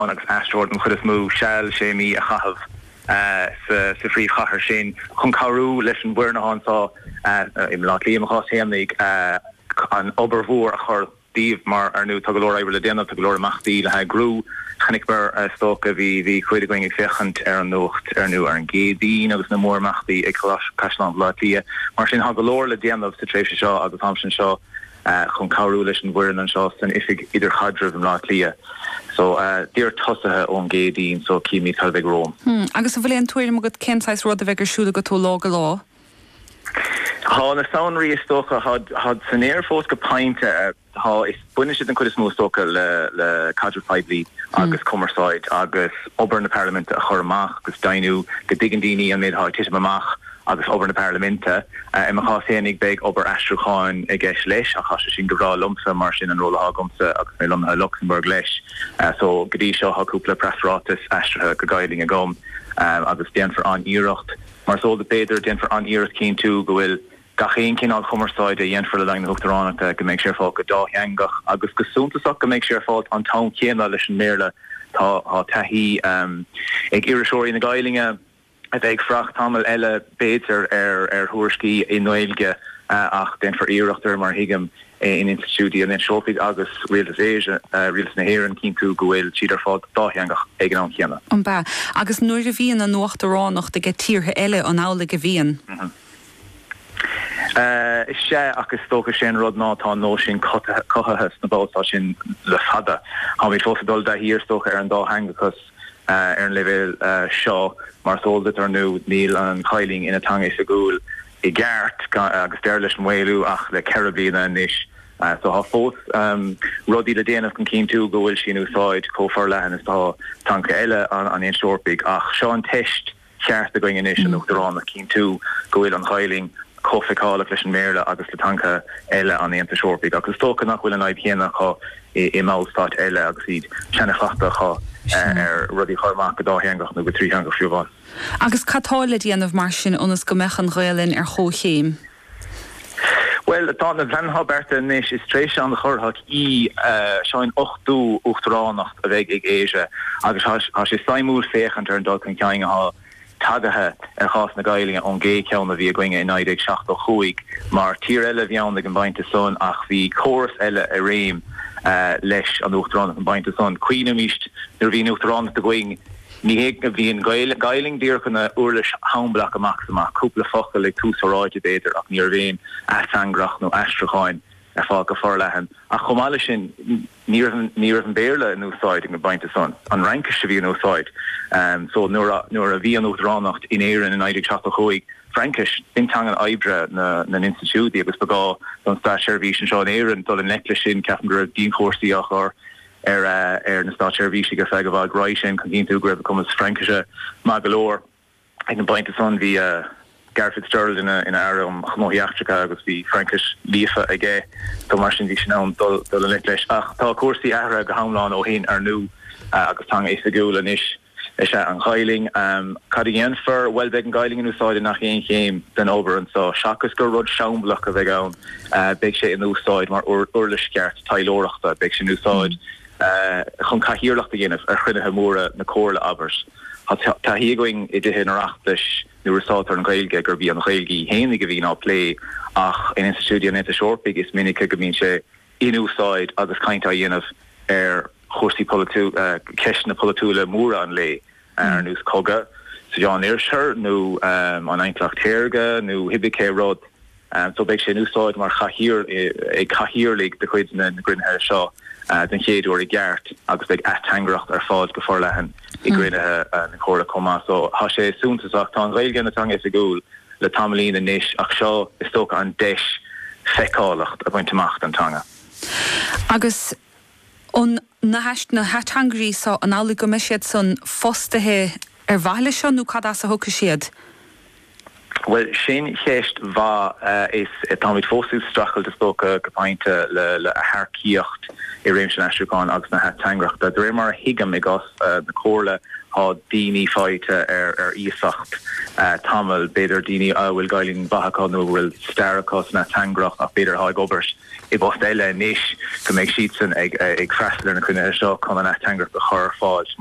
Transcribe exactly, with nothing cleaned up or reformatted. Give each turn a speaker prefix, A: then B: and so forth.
A: agus Ashford an chud is mú Shell sé mí a chahabh sa fríomh chachar sin chun carú leis an bhuiir na hánsa im lá líam chás héamnig an obermhór a chur díomh mar ar nó tugalóir éibre le déanamh tugalóir amachtaí le ha grú chanig bar stocha bhí bhí chuide going ag fechant ar an nocht ar nó ar an gédín agus na mór amachtaí ag Cashland Látia mar sin hagalóir le déanamh sa tréimhse seo agus Thomson seo chun carú leis an bhuiir an seo san ifig idir chadrih an Látia. So uh, dear tosathe ón gédín so cíimi tal bheith róm.
B: Hmm. Agus a bhfuil an tuairim agad cenáis rud a bheith siúla go tú lá go lá?
A: Tá na saoirí stocha had had san éir fós go painte tá is buine siad an chud is mó stocha le le cadre Pibley agus Comersáid agus obair na Parlament a chur amach agus dainú go dtigan daoine an méid há tiism amach agus obair na Parlamente i mar chás hénig beag obair Astrucháin i gceis leis a chaiste sin go bhrá lumsa mar sin an róla hágamsa agus mé lumtha Luxembourg leis so go dtí seo haúpla prasrátas Astrathe go gailing a gom agus déan for an íirecht mar só de beidir déan for an íirecht cín tú go bhfuil gachéon cinál Comersáid a dhéan for le lein na Uachtaránachta go méid sé fáil go dátheangach agus go súntasach go méid sé fáil an tán céanna leis an méle tá taithí ag iiriseoirí na gailinge a bheith fracht tamil eile béidir ar ar thuairscí in Noilge ach den for íireachtar mar hiigem in institutí an in Seopig agus rialtas Asia rialtas na Héireann cín tú go bhfuil siad ar fád dátheangach ag an chéanna.
B: An ba agus nuair a bhíon an Uachtaránachta go tíortha eile an ála go bhíon.
A: Is sé agus tócha sin rud nátá nó sin cothachas na bótá sin le fada. Tá bhí fósadul de hír tócha ar an dáthangachas ar an level seo mar sóldit ar nó níl an chailing ina tanga sa gúil i gceart agus deir leis an mhaolú ach le ceirblína níis so há fós rudí le déanamh chun cín tú go bhfuil sin úsáid cófar lehan is tá tanca eile an an éon seorpaig ach seo an teist cheart a going inis an Uachtaránach cín tú go bhfuil an chailing coficála leis an méle agus le tanca eile an éanta seorpaig agus tócha nach bhfuil an aib chéanach chu i mástát eile agus iad sena chachta chu ar rudí chuirmach go dátheangach nó go trítheangach fiúbháin.
B: Agus catála díanamh mar sin onas go mechan ghailinn ar chóchéim?
A: Well, tá na bhreanthá berta níos is tréis an churthach í seáin ochtú Uachtaránacht a bheith ag Éise agus há sé saimúil féchant ar an dul chun ceangaá tagathe ar chás na gailinge an gé ceanna bhí going in nine seachta chuig mar tír eile bheann ag an bainte son ach bhí choras eile a réim leis an Uachtaránach an bainte son cuiine míist nar bhí Uachtaránach a going ní héag a bhíon gailing dír chuna uirlis hainblach amach amach cúpla focha le túsaráide béidir ach níor bhéon Astangrach nó Astracháin ar fáil go far lehan a chomáile sin níor an béirle an úsáid ag an bainte son an rankas se bhí an úsáid so nuair a bhí an Uachtaránacht in éireann in nine seachta chuig Frankis intang an aibre na na institute agus bagá don sta service seo an éireann dul an necklace sin ceapan go raibh dín chósaíach ar ar ar na sta service go feig bhil gráis sin chun cinn tú go raibh cumas Frankise má golóir ag an bainte son bhí Gareth Fitzgerald in a in arum chmóíachtracha agus bhí Frankis lífa aige tá mar sin bhí sin an dul dul an necklace ach tá cuasaí ahra go hámláán ó haon ar nó agus tang éis a gúil anis is an gailing um cadíon for well big an gailing in úsáid nach éon chéim den over an so seachas go rud seanblach a bheith ann uh, beag sé in úsáid mar uirlis ceart tailóireachta beag sin úsáid chun caithíorlacht a dhéanamh ar chuinethe móra na cóirla abers tá hí going i dtithe narachtas nu úsátar an gailge gur bhí an gailgí héananig go bhí ná lé ach in institution in seorpaig is minic go bhíonn sé in úsáid agus cainte a dhéanamh ar chósaí politú ceisna politúla móra an lé ar nús coga so John Ayrshire nó an Eintracht Téirge nó Hibicé Rod so beag sé úsáid mar chathír ag chathíorlaigh de chuid na grinnehe seo den chéadú i gceart agus beag atangracht ar fád go fór lehan i grinnehe na chóra comá so há sé súntasach tá an ghailge na tanga is a gúil le tamlín a níis ach seo is tócha an deis feicálacht a bhaintteach an tanga.
B: Agus on na heist na hatangrí sa an ála go meisiad san fostathe ar bhaile seo nó cad as a thuca siad?
A: Well sin cheist va uh, is tamid fósú strachel de spoke gepainte le le a haarkiocht I réimse Astrúán agus na het tangracht. Dat er mar higam gas uh, na chole ha dini feite er er isacht uh, tamil beder dini uh, wil gailing bahaka no wil starkos na tangracht a beder ha gobers. I was eile nish to make sheets and ag ag frasler na kunne show come na tangracht the horror fall.